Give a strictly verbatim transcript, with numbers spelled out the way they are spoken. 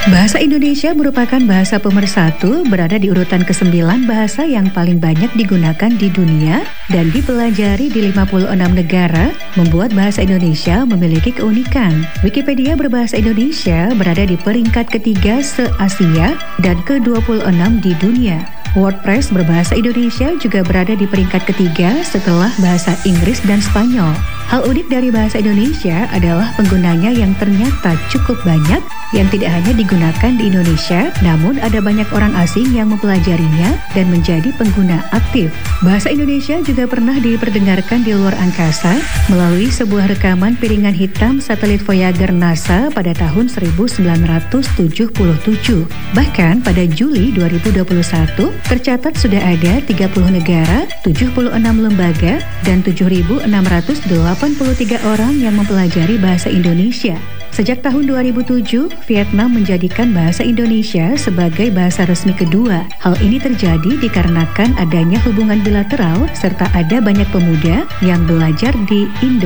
Bahasa Indonesia merupakan bahasa pemersatu, berada di urutan kesembilan bahasa yang paling banyak digunakan di dunia dan dipelajari di lima puluh enam negara, membuat bahasa Indonesia memiliki keunikan. Wikipedia berbahasa Indonesia berada di peringkat ketiga se-Asia dan ke dua puluh enam di dunia. WordPress berbahasa Indonesia juga berada di peringkat ketiga setelah bahasa Inggris dan Spanyol. Hal unik dari bahasa Indonesia adalah penggunanya yang ternyata cukup banyak, yang tidak hanya digunakan di Indonesia, namun ada banyak orang asing yang mempelajarinya dan menjadi pengguna aktif. Bahasa Indonesia juga pernah diperdengarkan di luar angkasa melalui sebuah rekaman piringan hitam satelit Voyager NASA pada tahun seribu sembilan ratus tujuh puluh tujuh. Bahkan pada Juli dua ribu dua puluh satu, tercatat sudah ada tiga puluh negara, tujuh puluh enam lembaga, dan tujuh ribu enam ratus delapan puluh tiga orang yang mempelajari bahasa Indonesia. Sejak tahun dua ribu tujuh, Vietnam menjadikan bahasa Indonesia sebagai bahasa resmi kedua. Hal ini terjadi dikarenakan adanya hubungan bilateral serta ada banyak pemuda yang belajar di Indonesia.